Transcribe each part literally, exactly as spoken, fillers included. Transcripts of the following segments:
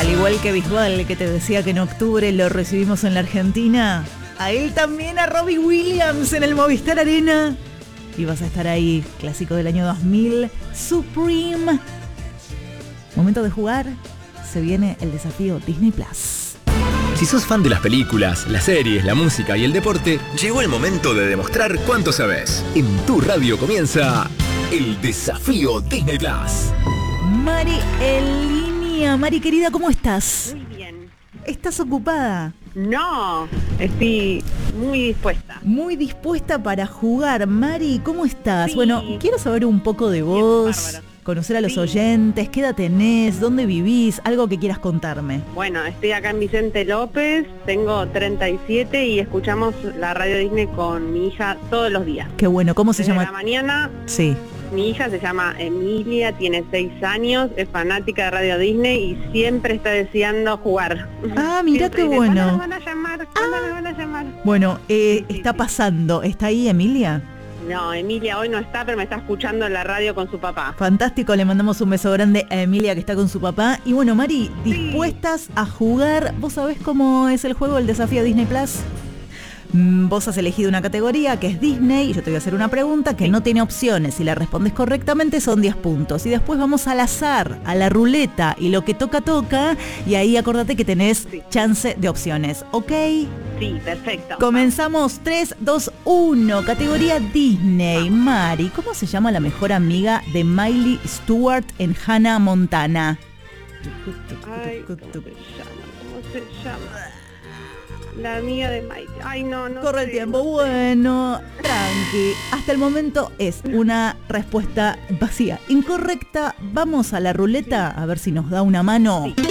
Al igual que Bisbal, que te decía que en octubre lo recibimos en la Argentina, a él también, a Robbie Williams en el Movistar Arena. Y vas a estar ahí, clásico del año dos mil, Supreme. Momento de jugar, se viene el desafío Disney Plus. Si sos fan de las películas, las series, la música y el deporte, llegó el momento de demostrar cuánto sabes. En tu radio comienza el desafío Disney Plus. Mari en línea. Mari querida, ¿cómo estás? Muy bien. ¿Estás ocupada? No, estoy muy dispuesta. Muy dispuesta para jugar. Mari, ¿cómo estás? Sí. Bueno, quiero saber un poco de vos, bárbaro. conocer a los Sí. oyentes, qué edad tenés, dónde vivís, algo que quieras contarme. Bueno, estoy acá en Vicente López, tengo treinta y siete y escuchamos la radio Disney con mi hija todos los días. Qué bueno, ¿cómo se Desde llama? la mañana, Sí. mi hija se llama Emilia, tiene seis años, es fanática de radio Disney y siempre está deseando jugar. Ah, mirá Siempre qué dice, bueno. ¿cuándo nos van a llamar? ¿Cuándo nos van a llamar? Bueno, eh, Sí, sí, está sí. pasando. ¿Está ahí Emilia? No, Emilia hoy no está, pero me está escuchando en la radio con su papá. Fantástico, le mandamos un beso grande a Emilia que está con su papá. Y bueno, Mari, dispuestas a jugar. ¿Vos sabés cómo es el juego, el desafío Disney Plus? Mm, Vos has elegido una categoría que es Disney y yo te voy a hacer una pregunta que no tiene opciones. Si la respondes correctamente son diez puntos. Y después vamos al azar, a la ruleta y lo que toca, toca. Y ahí acordate que tenés Sí. chance de opciones. ¿Ok? Sí, perfecto. Comenzamos. Tres, dos, uno. Categoría Disney. Mari, ¿cómo se llama la mejor amiga de Miley Stewart en Hannah Montana? Ay, ¿cómo se llama? ¿Cómo se llama? La amiga de Mike. Ay, no, no Corre sé, el tiempo. no sé. Bueno, tranqui. Hasta el momento es una respuesta vacía. Incorrecta. Vamos a la ruleta a ver si nos da una mano. Sí.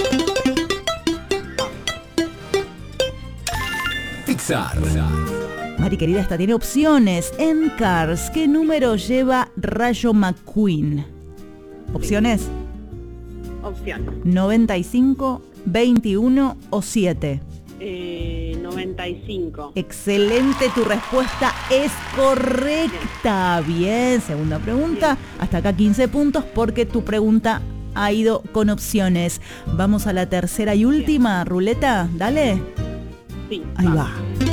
Pixar. Mari querida, esta tiene opciones. En Cars, ¿qué número lleva Rayo McQueen? Opciones: Opción. noventa y cinco, veintiuno o siete. Eh, noventa y cinco. Excelente, tu respuesta es correcta. Bien, segunda pregunta. Hasta acá quince puntos porque tu pregunta ha ido con opciones. Vamos a la tercera y última. Ruleta, dale. Sí. Ahí va.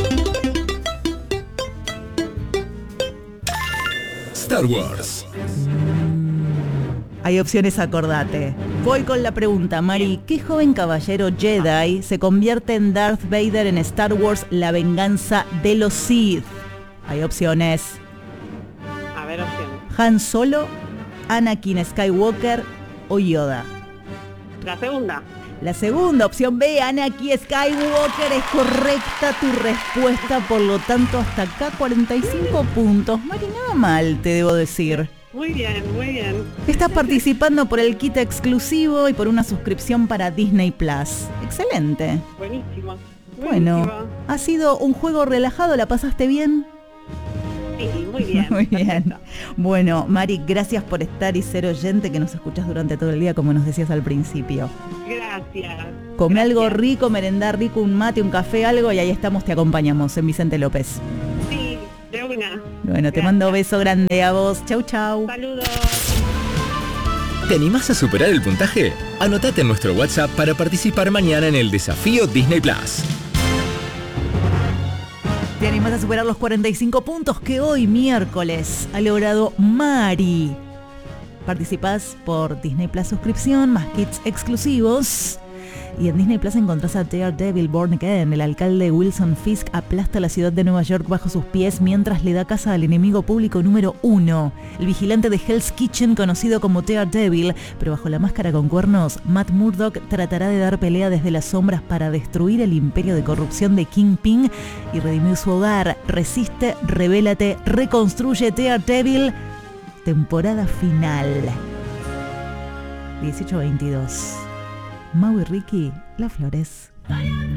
Star Wars. Hay opciones, acordate. Voy con la pregunta, Mari. ¿Qué joven caballero Jedi se convierte en Darth Vader en Star Wars La Venganza de los Sith? Hay opciones: A ver, opción. Han Solo, Anakin Skywalker o Yoda. La segunda. La segunda, opción B, Anakin Skywalker, es correcta tu respuesta. Por lo tanto, hasta acá cuarenta y cinco puntos. Mari, nada mal, te debo decir. Muy bien, muy bien. Estás participando por el kit exclusivo y por una suscripción para Disney Plus. Excelente. Buenísimo. Bueno, Buenísimo. ha sido un juego relajado, ¿la pasaste bien? Sí, muy bien. Muy bien. Perfecto. Bueno, Mari, gracias por estar y ser oyente que nos escuchás durante todo el día, como nos decías al principio. Gracias. Come algo Gracias. rico, merendar rico, un mate, un café, algo, y ahí estamos, te acompañamos en Vicente López. Sí, de una. Bueno, te Gracias. mando beso grande a vos. Chau, chau. Saludos. ¿Te animás a superar el puntaje? Anotate en nuestro WhatsApp para participar mañana en el desafío Disney Plus. ¿Te animás a superar los cuarenta y cinco puntos que hoy, miércoles, ha logrado Mari? Participás por Disney Plus suscripción, más kits exclusivos. Y en Disney Plus encontrás a Daredevil Born Again. El alcalde Wilson Fisk aplasta la ciudad de Nueva York bajo sus pies mientras le da caza al enemigo público número uno. El vigilante de Hell's Kitchen, conocido como Daredevil, pero bajo la máscara con cuernos, Matt Murdock tratará de dar pelea desde las sombras para destruir el imperio de corrupción de Kingpin y redimir su hogar. Resiste, rebélate, reconstruye Daredevil. Temporada final. dieciocho veintidós. Mau y Ricky, Las Flores.